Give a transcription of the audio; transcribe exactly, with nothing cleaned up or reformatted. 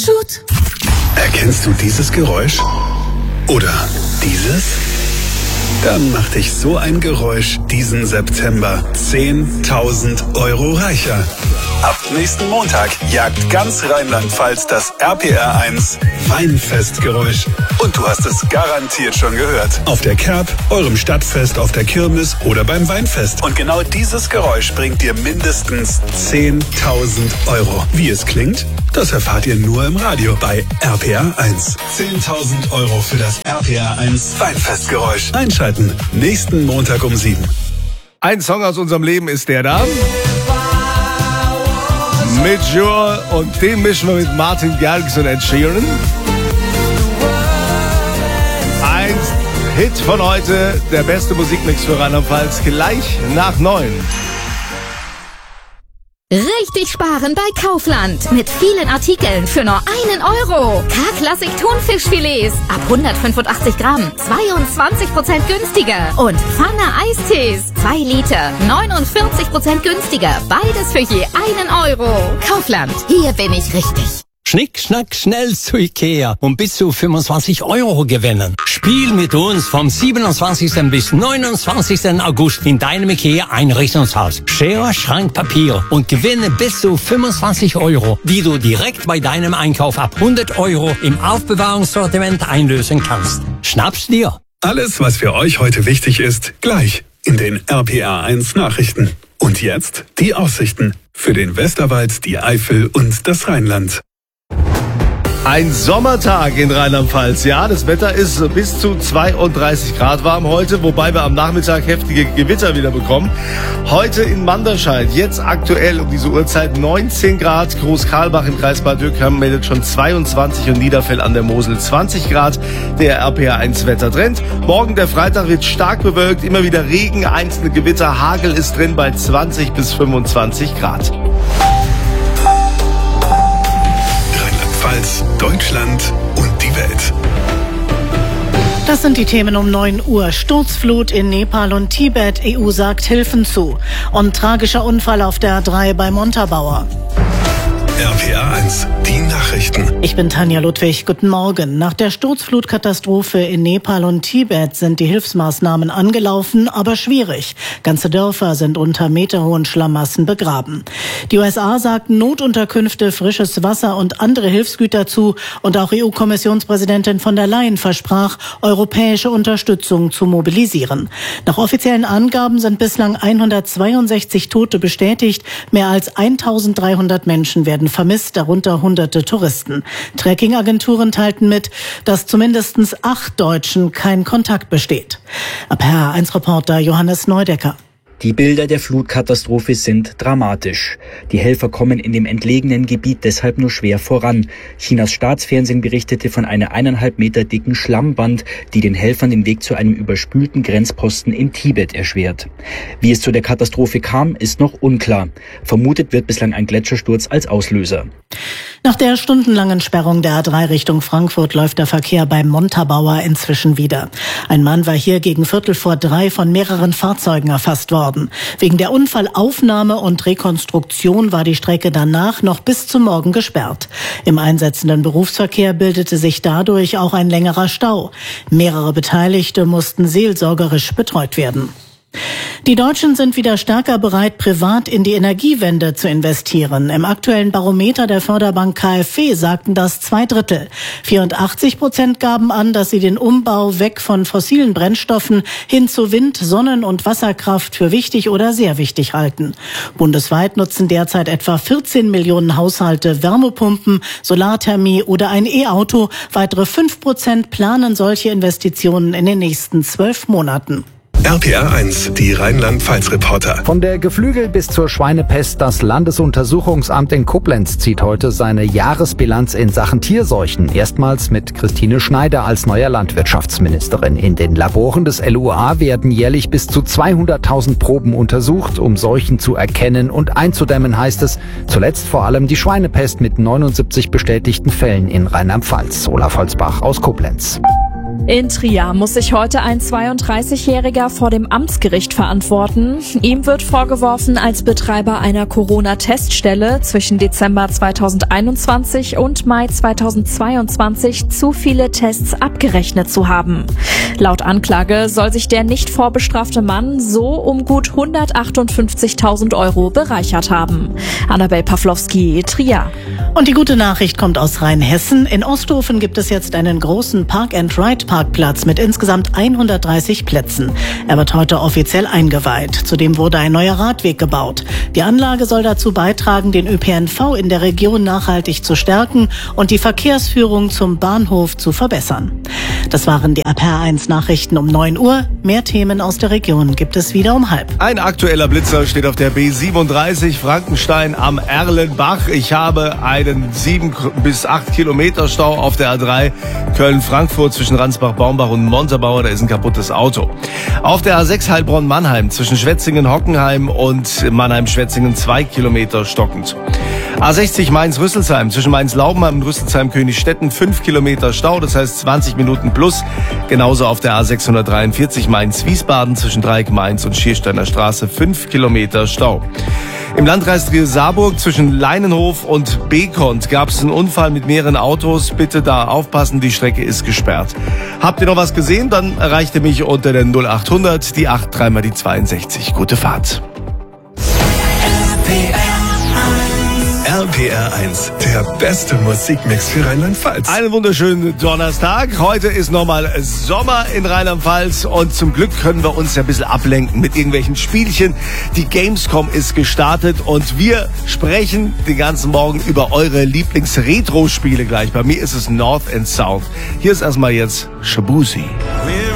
Shoot. Erkennst du dieses Geräusch? Oder dieses? Dann macht dich so ein Geräusch diesen September zehntausend Euro reicher. Ab nächsten Montag jagt ganz Rheinland-Pfalz das R P R eins Weinfestgeräusch. Und du hast es garantiert schon gehört. Auf der Kerb, eurem Stadtfest, auf der Kirmes oder beim Weinfest. Und genau dieses Geräusch bringt dir mindestens zehntausend Euro. Wie es klingt, das erfahrt ihr nur im Radio bei R P R eins. zehntausend Euro für das R P R eins Weinfestgeräusch. Einschalten, nächsten Montag um sieben. Ein Song aus unserem Leben ist der da. Mit Joel, und den mischen wir mit Martin Garrix und Ed Sheeran. Ein Hit von heute, der beste Musikmix für Rheinland-Pfalz, gleich nach neun. Richtig sparen bei Kaufland. Mit vielen Artikeln für nur einen Euro. K-Klassik Thunfischfilets ab hundertfünfundachtzig Gramm. zweiundzwanzig Prozent günstiger. Und Pfanne Eistees. zwei Liter. neunundvierzig Prozent günstiger. Beides für je einen Euro. Kaufland. Hier bin ich richtig. Schnick, schnack, schnell zu Ikea und bis zu fünfundzwanzig Euro gewinnen. Spiel mit uns vom siebenundzwanzigsten bis neunundzwanzigsten August in deinem Ikea Einrichtungshaus. Schere, Schrank, Papier und gewinne bis zu fünfundzwanzig Euro, die du direkt bei deinem Einkauf ab hundert Euro im Aufbewahrungssortiment einlösen kannst. Schnapp's dir! Alles, was für euch heute wichtig ist, gleich in den R P R eins Nachrichten. Und jetzt die Aussichten für den Westerwald, die Eifel und das Rheinland. Ein Sommertag in Rheinland-Pfalz. Ja, das Wetter ist bis zu zweiunddreißig Grad warm heute, wobei wir am Nachmittag heftige Gewitter wieder bekommen. Heute in Manderscheid, jetzt aktuell um diese Uhrzeit neunzehn Grad. Groß-Karlbach im Kreis Bad Dürkheim meldet schon zweiundzwanzig und Niederfell an der Mosel zwanzig Grad. Der R P R eins Wettertrend. Morgen der Freitag wird stark bewölkt, immer wieder Regen, einzelne Gewitter, Hagel ist drin bei zwanzig bis fünfundzwanzig Grad. Deutschland und die Welt. Das sind die Themen um neun Uhr. Sturzflut in Nepal und Tibet. E U sagt Hilfen zu. Und tragischer Unfall auf der A drei bei Montabaur. R P R eins, die Nachrichten. Ich bin Tanja Ludwig. Guten Morgen. Nach der Sturzflutkatastrophe in Nepal und Tibet sind die Hilfsmaßnahmen angelaufen, aber schwierig. Ganze Dörfer sind unter meterhohen Schlammmassen begraben. Die U S A sagten Notunterkünfte, frisches Wasser und andere Hilfsgüter zu. Und auch E U-Kommissionspräsidentin von der Leyen versprach, europäische Unterstützung zu mobilisieren. Nach offiziellen Angaben sind bislang hundertzweiundsechzig Tote bestätigt. Mehr als eintausenddreihundert Menschen werden vermisst, darunter hunderte Touristen. Tracking-Agenturen teilten mit, dass zumindest acht Deutschen kein Kontakt besteht. R P R eins Reporter Johannes Neudecker. Die Bilder der Flutkatastrophe sind dramatisch. Die Helfer kommen in dem entlegenen Gebiet deshalb nur schwer voran. Chinas Staatsfernsehen berichtete von einer eineinhalb Meter dicken Schlammwand, die den Helfern den Weg zu einem überspülten Grenzposten in Tibet erschwert. Wie es zu der Katastrophe kam, ist noch unklar. Vermutet wird bislang ein Gletschersturz als Auslöser. Nach der stundenlangen Sperrung der A drei Richtung Frankfurt läuft der Verkehr bei Montabaur inzwischen wieder. Ein Mann war hier gegen Viertel vor drei von mehreren Fahrzeugen erfasst worden. Wegen der Unfallaufnahme und Rekonstruktion war die Strecke danach noch bis zum Morgen gesperrt. Im einsetzenden Berufsverkehr bildete sich dadurch auch ein längerer Stau. Mehrere Beteiligte mussten seelsorgerisch betreut werden. Die Deutschen sind wieder stärker bereit, privat in die Energiewende zu investieren. Im aktuellen Barometer der Förderbank K f W sagten das zwei Drittel. vierundachtzig Prozent gaben an, dass sie den Umbau weg von fossilen Brennstoffen hin zu Wind-, Sonnen- und Wasserkraft für wichtig oder sehr wichtig halten. Bundesweit nutzen derzeit etwa vierzehn Millionen Haushalte Wärmepumpen, Solarthermie oder ein E-Auto. Weitere fünf Prozent planen solche Investitionen in den nächsten zwölf Monaten. R P R eins, die Rheinland-Pfalz-Reporter. Von der Geflügel bis zur Schweinepest, das Landesuntersuchungsamt in Koblenz zieht heute seine Jahresbilanz in Sachen Tierseuchen. Erstmals mit Christine Schneider als neuer Landwirtschaftsministerin. In den Laboren des L U A werden jährlich bis zu zweihunderttausend Proben untersucht, um Seuchen zu erkennen und einzudämmen, heißt es. Zuletzt vor allem die Schweinepest mit neunundsiebzig bestätigten Fällen in Rheinland-Pfalz. Olaf Holzbach aus Koblenz. In Trier muss sich heute ein zweiunddreißigjähriger vor dem Amtsgericht verantworten. Ihm wird vorgeworfen, als Betreiber einer Corona-Teststelle zwischen Dezember zweitausendeinundzwanzig und Mai zweitausendzweiundzwanzig zu viele Tests abgerechnet zu haben. Laut Anklage soll sich der nicht vorbestrafte Mann so um gut hundertachtundfünfzigtausend Euro bereichert haben. Annabel Pawlowski, Trier. Und die gute Nachricht kommt aus Rheinhessen. In Osthofen gibt es jetzt einen großen Park-and-Ride-Parkplatz mit insgesamt hundertdreißig Plätzen. Er wird heute offiziell eingeweiht. Zudem wurde ein neuer Radweg gebaut. Die Anlage soll dazu beitragen, den Ö P N V in der Region nachhaltig zu stärken und die Verkehrsführung zum Bahnhof zu verbessern. Das waren die R P R eins Nachrichten um neun Uhr. Mehr Themen aus der Region gibt es wieder um halb. Ein aktueller Blitzer steht auf der B siebenunddreißig Frankenstein am Erlenbach. Ich habe einen sieben bis acht Kilometer Stau auf der A drei Köln-Frankfurt zwischen Ransbach-Baumbach und Montabaur. Da ist ein kaputtes Auto. Auf der A sechs Heilbronn-Mannheim zwischen Schwetzingen-Hockenheim und Mannheim-Schwetzingen zwei Kilometer stockend. A sechzig Mainz-Rüsselsheim zwischen Mainz-Laubenheim und Rüsselsheim-Königsstetten fünf Kilometer Stau, das heißt zwanzig Minuten plus. Genauso auf der A sechshundertdreiundvierzig Mainz-Wiesbaden zwischen Dreieck Mainz und Schiersteiner Straße fünf Kilometer Stau. Im Landkreis Trier-Saarburg zwischen Leinenhof und Bekont gab es einen Unfall mit mehreren Autos. Bitte da aufpassen, die Strecke ist gesperrt. Habt ihr noch was gesehen? Dann erreicht ihr mich unter der null achthundert, die acht, dreimal die zweiundsechzig. Gute Fahrt. R P R eins, der beste Musikmix für Rheinland-Pfalz. Einen wunderschönen Donnerstag. Heute ist nochmal Sommer in Rheinland-Pfalz und zum Glück können wir uns ja ein bisschen ablenken mit irgendwelchen Spielchen. Die Gamescom ist gestartet und wir sprechen den ganzen Morgen über eure Lieblings-Retro-Spiele gleich. Bei mir ist es North and South. Hier ist erstmal jetzt Shabuzi.